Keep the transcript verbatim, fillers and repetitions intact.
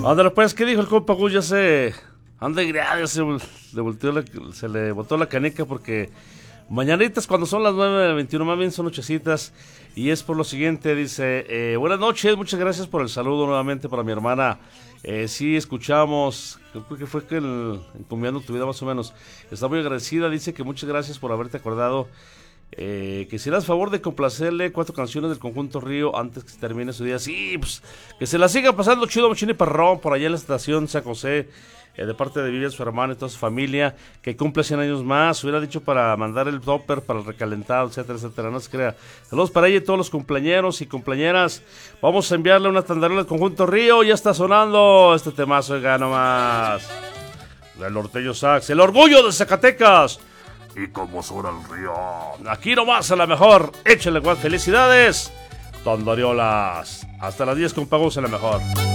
Ándale, pues, ¿qué dijo el compa Gus? Ya se anda griado, se, le volteó la, se le botó la canica porque mañanitas cuando son las nueve veintiuno, más bien son nochecitas. Y es por lo siguiente, dice, eh, buenas noches, muchas gracias por el saludo nuevamente para mi hermana. Eh, sí, escuchamos, creo que fue que el, encomiando tu vida más o menos. Está muy agradecida, dice que muchas gracias por haberte acordado. Eh, que si le das favor de complacerle cuatro canciones del conjunto Río antes que se termine su día. Sí, pues que se la siga pasando chido, mochín y perrón por allá en la estación San José, eh, de parte de Vivian, su hermana y toda su familia, que cumple cien años más. Hubiera dicho para mandar el topper para el recalentado, etcétera, etcétera, no se crea. Saludos para ella y todos los cumpleañeros y cumpleañeras. Vamos a enviarle una tandarola al conjunto Río. Ya está sonando este temazo, oiga nomás, del norteño sax, el orgullo de Zacatecas. Y como suena el río, aquí nomás a la mejor. Échale, guas, felicidades, Tondoriolas. Hasta las diez con pagos a la mejor.